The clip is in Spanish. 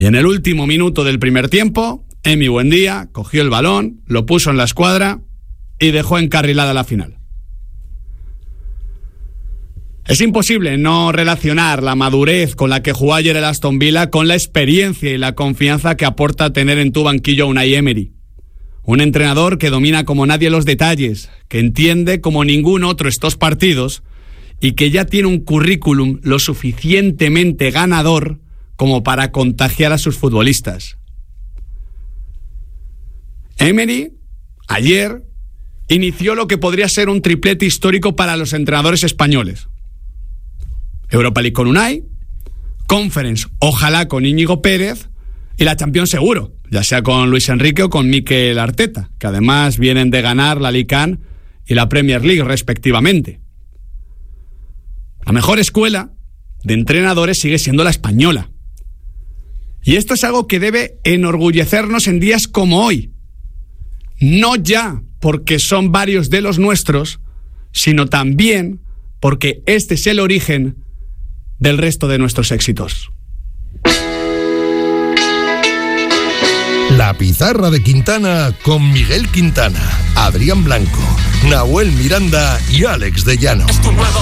Y en el último minuto del primer tiempo, Emi Buendía cogió el balón, lo puso en la escuadra y dejó encarrilada la final. Es imposible no relacionar la madurez con la que jugó ayer el Aston Villa con la experiencia y la confianza que aporta tener en tu banquillo a Unai Emery. Un entrenador que domina como nadie los detalles, que entiende como ningún otro estos partidos y que ya tiene un currículum lo suficientemente ganador como para contagiar a sus futbolistas. Emery, ayer, inició lo que podría ser un triplete histórico para los entrenadores españoles. Europa League con Unai, Conference, ojalá con Íñigo Pérez, y la Champions seguro, ya sea con Luis Enrique o con Mikel Arteta, que además vienen de ganar la Ligue 1 y la Premier League respectivamente. La mejor escuela de entrenadores sigue siendo la española. Y esto es algo que debe enorgullecernos en días como hoy. No ya porque son varios de los nuestros, sino también porque este es el origen del resto de nuestros éxitos. La Pizarra de Quintana con Miguel Quintana, Adrián Blanco, Nahuel Miranda y Alex de Llano.